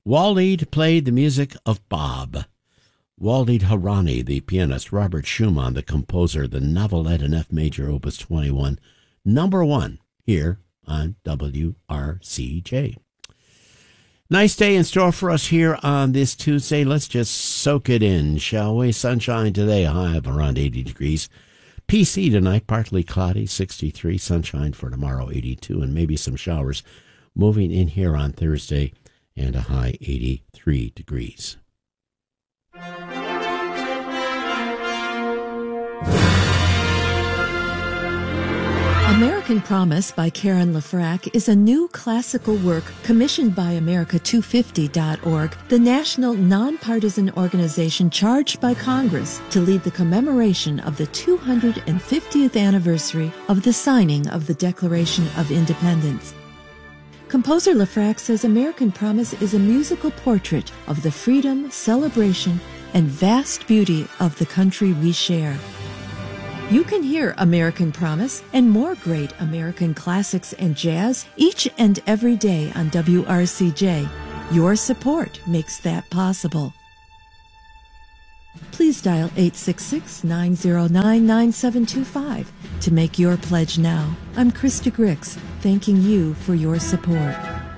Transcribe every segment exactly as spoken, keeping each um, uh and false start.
Walid played the music of Bob. Walid Harani, the pianist, Robert Schumann, the composer, the novelette in F major, opus twenty-one, number one here on W R C J. Nice day in store for us here on this Tuesday. Let's just soak it in, shall we? Sunshine today, a high of around eighty degrees. P C tonight, partly cloudy, sixty-three. Sunshine for tomorrow, eighty-two, and maybe some showers moving in here on Thursday, and a high eighty-three degrees. American Promise by Karen LaFrac is a new classical work commissioned by America two fifty dot org, the national nonpartisan organization charged by Congress to lead the commemoration of the two hundred fiftieth anniversary of the signing of the Declaration of Independence. Composer LaFrac says American Promise is a musical portrait of the freedom, celebration, and vast beauty of the country we share. You can hear American Promise and more great American classics and jazz each and every day on W R C J. Your support makes that possible. Please dial eight six six, nine zero nine, nine seven two five to make your pledge now. I'm Krista Grix, thanking you for your support.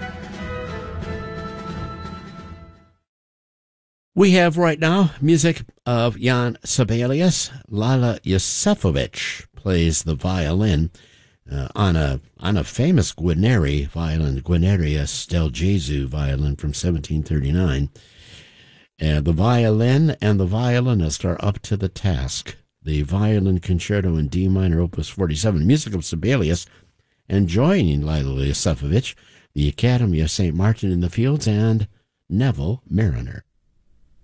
We have right now music of Jan Sibelius. Lala Yosefovich plays the violin uh, on a on a famous Guarneri violin, Guarneri Steljesu violin from seventeen thirty-nine. Uh, the violin and the violinist are up to the task. The violin concerto in D minor, opus forty-seven, music of Sibelius, and joining Lala Yosefovich, the Academy of Saint Martin in the Fields and Neville Mariner.